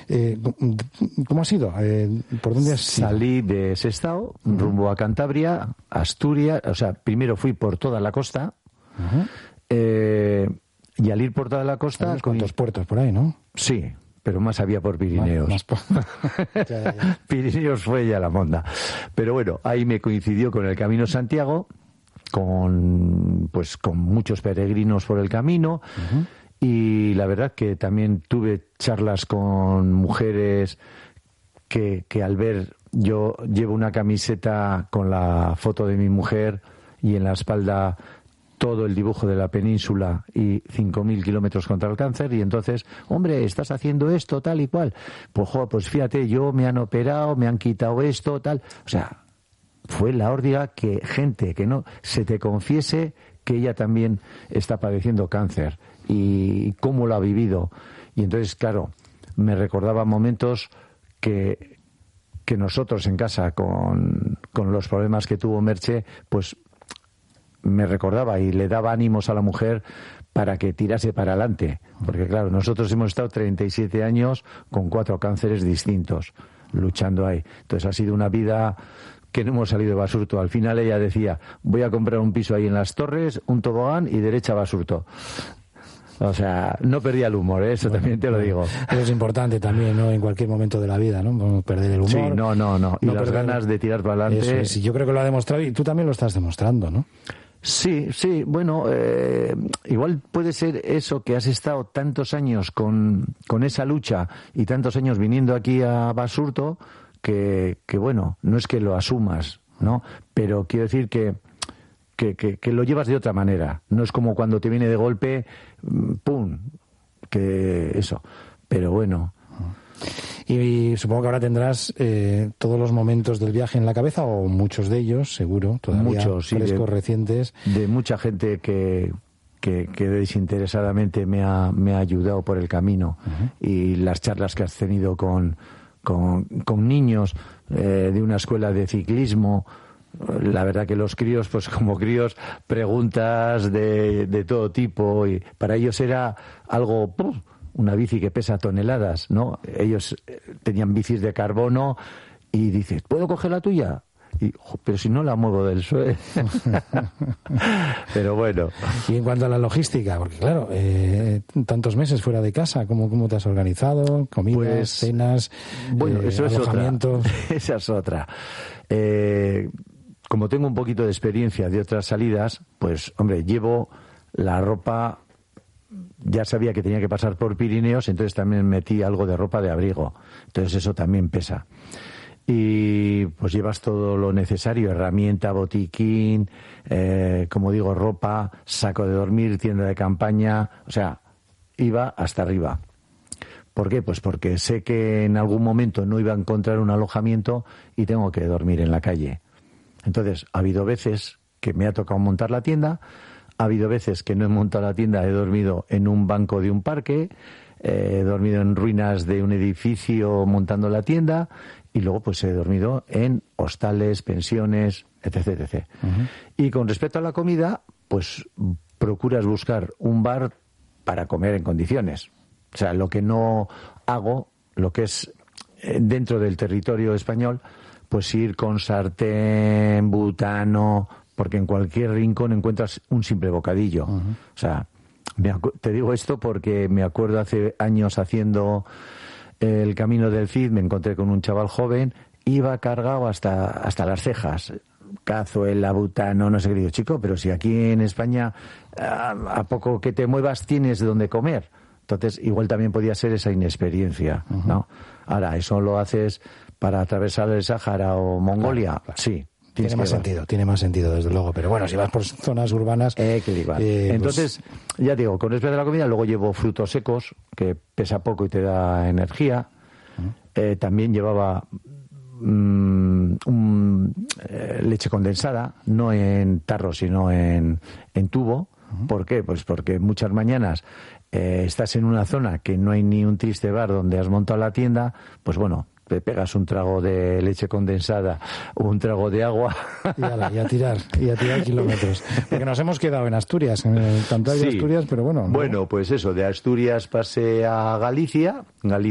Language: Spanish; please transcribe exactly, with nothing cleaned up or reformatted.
Eh, ¿Cómo ha sido? Eh, ¿Por dónde has sido? Salí de Sestao, uh-huh. rumbo a Cantabria, Asturias, o sea, primero fui por toda la costa, uh-huh. eh, y al ir por toda la costa... Hay unos cuantos puertos por ahí, ¿no? Sí, pero más había por Pirineos. Más, más por... ya, ya. Pirineos fue ya la monda. Pero bueno, ahí me coincidió con el Camino Santiago, con pues con muchos peregrinos por el camino, uh-huh. y la verdad que también tuve charlas con mujeres que, que al ver, yo llevo una camiseta con la foto de mi mujer y en la espalda todo el dibujo de la península y cinco mil kilómetros contra el cáncer, y entonces, hombre, estás haciendo esto, tal y cual. Pues, jo, pues fíjate, yo me han operado, me han quitado esto, tal. O sea, fue la órdiga que gente que no se te confiese que ella también está padeciendo cáncer y cómo lo ha vivido. Y entonces, claro, me recordaba momentos que, que nosotros en casa, con, con los problemas que tuvo Merche, pues me recordaba y le daba ánimos a la mujer para que tirase para adelante. Porque claro, nosotros hemos estado treinta y siete años con cuatro cánceres distintos, luchando ahí. Entonces ha sido una vida que no hemos salido de Basurto. Al final ella decía, voy a comprar un piso ahí en Las Torres, un tobogán y derecha a Basurto. O sea, no perdía el humor, ¿eh? Eso bueno, también te lo digo. Eso es importante también, ¿no? En cualquier momento de la vida, ¿no? Podemos perder el humor. Sí, no, no, no. Y no las perder... ganas de tirar para adelante. Eso es, y yo creo que lo ha demostrado y tú también lo estás demostrando, ¿no? Sí, sí, bueno, eh, igual puede ser eso, que has estado tantos años con, con esa lucha y tantos años viniendo aquí a Basurto, que, que bueno, no es que lo asumas, ¿no? Pero quiero decir que, que, que, que lo llevas de otra manera. No es como cuando te viene de golpe, ¡pum!, que eso. Pero bueno. Y, y supongo que ahora tendrás eh, todos los momentos del viaje en la cabeza, o muchos de ellos, seguro, todavía muchos, sí, frescos, de, recientes. De mucha gente que, que, que desinteresadamente me ha, me ha ayudado por el camino. Uh-huh. Y las charlas que has tenido con, con, con niños eh, de una escuela de ciclismo. La verdad que los críos, pues como críos, preguntas de, de todo tipo, y para ellos era algo... ¡puf! Una bici que pesa toneladas, ¿no? Ellos tenían bicis de carbono y dices, ¿puedo coger la tuya? Y, pero si no la muevo del suelo. Pero bueno. Y en cuanto a la logística, porque claro, eh, tantos meses fuera de casa, ¿cómo, cómo te has organizado? ¿Comidas, pues, cenas, bueno, eh, eso alojamientos? Es otra. Esa es otra. Eh, como tengo un poquito de experiencia de otras salidas, pues, hombre, llevo la ropa... Ya sabía que tenía que pasar por Pirineos, entonces también metí algo de ropa de abrigo. Entonces eso también pesa. Y pues llevas todo lo necesario, herramienta, botiquín, eh, como digo, ropa, saco de dormir, tienda de campaña, o sea, iba hasta arriba. ¿Por qué? Pues porque sé que en algún momento no iba a encontrar un alojamiento y tengo que dormir en la calle. Entonces, ha habido veces que me ha tocado montar la tienda. Ha habido veces que no he montado la tienda, he dormido en un banco de un parque, eh, he dormido en ruinas de un edificio montando la tienda, y luego pues he dormido en hostales, pensiones, etc, etcétera. Uh-huh. Y con respecto a la comida, pues procuras buscar un bar para comer en condiciones. O sea, lo que no hago, lo que es eh, dentro del territorio español, pues ir con sartén, butano... porque en cualquier rincón encuentras un simple bocadillo. Uh-huh. O sea, me acu- te digo esto porque me acuerdo hace años haciendo el Camino del Cid, me encontré con un chaval joven, iba cargado hasta, hasta las cejas, cazuela, butano, no sé qué. Digo, chico, pero si aquí en España a, a poco que te muevas tienes de dónde comer. Entonces, igual también podía ser esa inexperiencia, uh-huh. ¿no? Ahora, ¿eso lo haces para atravesar el Sáhara o Mongolia? Claro, claro. Sí. Tiene más sentido, tiene más sentido, desde luego. Pero bueno, si vas por zonas urbanas... Eh, que igual. Eh, Entonces, pues... ya digo, con respecto a la comida, luego llevo frutos secos, que pesa poco y te da energía. Uh-huh. Eh, también llevaba um, un, eh, leche condensada, no en tarro, sino en, en tubo. Uh-huh. ¿Por qué? Pues porque muchas mañanas eh, estás en una zona que no hay ni un triste bar donde has montado la tienda, pues bueno... te pegas un trago de leche condensada o un trago de agua y, ala, y a tirar y a tirar kilómetros, porque nos hemos quedado en Asturias, en el Cantabria, sí. Asturias, pero bueno, ¿no? Bueno, pues eso, de Asturias pasé a Galicia Galicia